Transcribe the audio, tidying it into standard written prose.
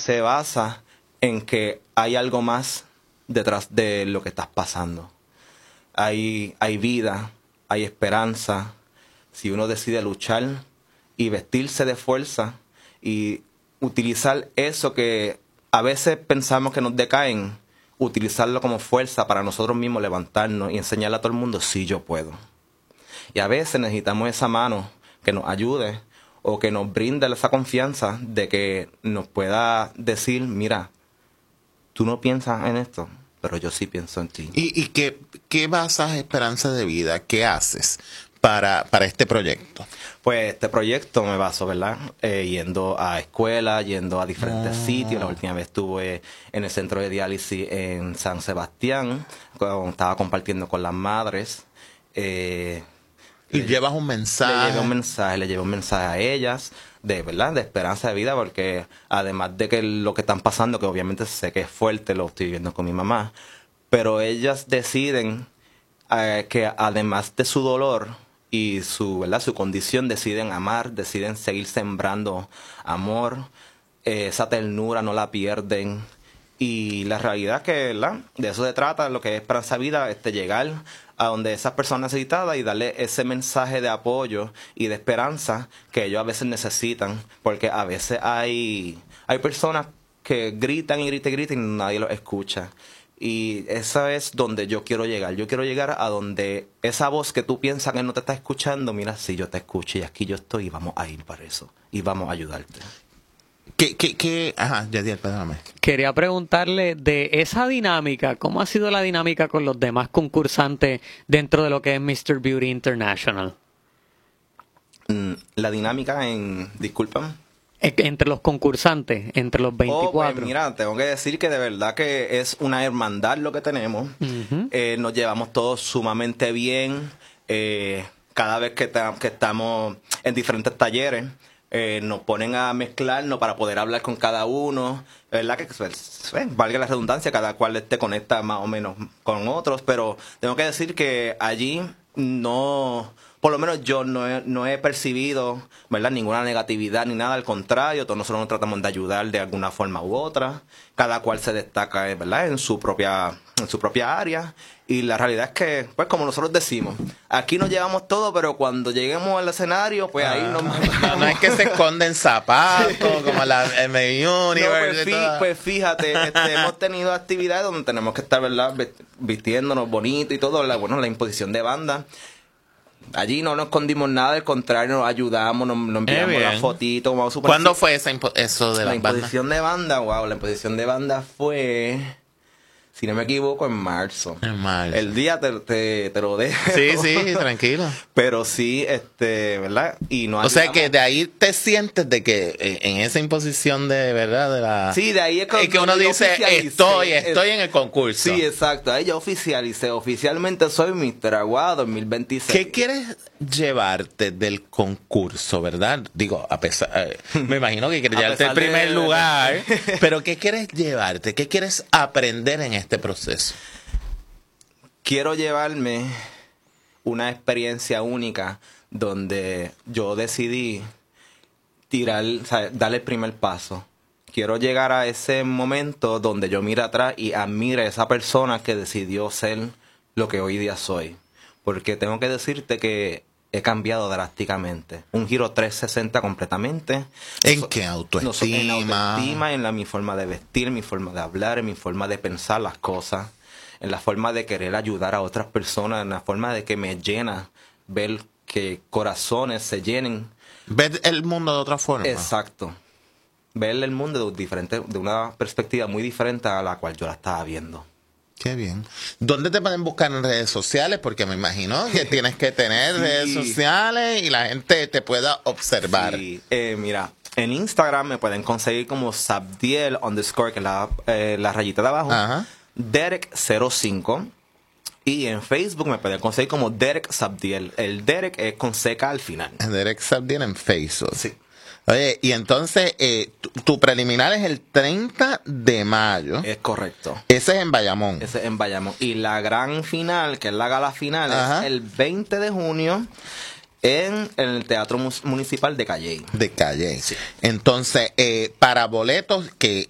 se basa en que hay algo más detrás de lo que estás pasando. Hay vida, hay esperanza. Si uno decide luchar y vestirse de fuerza y utilizar eso que a veces pensamos que nos decaen, utilizarlo como fuerza para nosotros mismos levantarnos y enseñarle a todo el mundo, sí, yo puedo. Y a veces necesitamos esa mano que nos ayude o que nos brinde esa confianza de que nos pueda decir, mira, tú no piensas en esto, pero yo sí pienso en ti. ¿Y qué basas Esperanza de Vida? ¿Qué haces para este proyecto? Pues este proyecto me baso, ¿verdad? Yendo a escuelas, yendo a diferentes sitios. La última vez estuve en el centro de diálisis en San Sebastián, estaba compartiendo con las madres. Y llevas un mensaje. Le llevo un mensaje a ellas, de verdad, de esperanza de vida, porque además de que lo que están pasando, que obviamente sé que es fuerte, lo estoy viviendo con mi mamá, pero ellas deciden que además de su dolor y su condición, deciden amar, deciden seguir sembrando amor, esa ternura no la pierden. Y la realidad es que, ¿verdad?, de eso se trata, lo que es Esperanza Vida, llegar a donde esas personas necesitadas y darle ese mensaje de apoyo y de esperanza que ellos a veces necesitan, porque a veces hay personas que gritan y gritan y gritan y nadie los escucha. Y esa es donde yo quiero llegar. Yo quiero llegar a donde esa voz que tú piensas que no te está escuchando, mira, sí, yo te escucho y aquí yo estoy y vamos a ir para eso. Y vamos a ayudarte. Ajá, Yadiel, perdóname. Quería preguntarle de esa dinámica, ¿cómo ha sido la dinámica con los demás concursantes dentro de lo que es Mr. Beauty International? La dinámica disculpan. Entre los concursantes, entre los 24. Pues mira, tengo que decir que de verdad que es una hermandad lo que tenemos. Nos llevamos todos sumamente bien. Cada vez que estamos en diferentes talleres, nos ponen a mezclarnos para poder hablar con cada uno. ¿Verdad? Que valga la redundancia, cada cual te conecta más o menos con otros. Pero tengo que decir que allí por lo menos yo no he percibido, ¿verdad?, ninguna negatividad ni nada, al contrario, todos nosotros nos tratamos de ayudar de alguna forma u otra, cada cual se destaca, ¿verdad?, en su propia área, y la realidad es que, pues como nosotros decimos, aquí nos llevamos todo, pero cuando lleguemos al escenario, pues ahí no es que se esconden zapatos, como la M Universe. Pues fíjate, hemos tenido actividades donde tenemos que estar, ¿verdad?, vistiéndonos bonito y todo, la imposición de banda. Allí no nos escondimos nada, al contrario, nos ayudamos, nos enviamos la fotito. ¿Cuándo fue eso de la imposición de banda? Wow, la imposición de banda fue, si no me equivoco, en marzo. El día te lo dejo. Sí, tranquilo. Pero sí, ¿verdad? Y no, o sea que de ahí te sientes de que en esa imposición de verdad de la... Sí, de ahí es que uno dice, estoy en el concurso. Sí, exacto. Ahí yo oficialmente soy Mr. Agua 2026. ¿Qué quieres llevarte del concurso, verdad? Digo, me imagino que quieres llevarte el primer lugar, pero ¿qué quieres llevarte? ¿Qué quieres aprender en este proceso? Quiero llevarme una experiencia única donde yo decidí darle el primer paso. Quiero llegar a ese momento donde yo mire atrás y admire a esa persona que decidió ser lo que hoy día soy. Porque tengo que decirte que he cambiado drásticamente. Un giro 360 completamente. ¿En qué autoestima? En autoestima, en mi forma de vestir, en mi forma de hablar, en mi forma de pensar las cosas, en la forma de querer ayudar a otras personas, en la forma de que me llena ver que corazones se llenen. Ver el mundo de otra forma. Exacto. Ver el mundo de una perspectiva muy diferente a la cual yo la estaba viendo. Qué bien. ¿Dónde te pueden buscar en redes sociales? Porque me imagino que tienes que tener redes sociales y la gente te pueda observar. Sí. Mira, en Instagram me pueden conseguir como Sabdiel _ que es la rayita de abajo. Ajá. Derek05. Y en Facebook me pueden conseguir como Derek Sabdiel. El Derek es con seca al final. Derek Sabdiel en Facebook. Sí. Oye, y entonces tu preliminar es el 30 de mayo. Es correcto. Ese es en Bayamón. Ese es en Bayamón. Y la gran final, que es la gala final, es el 20 de junio en el Teatro Municipal de Calley. De Calley. Sí. Entonces, para boletos, que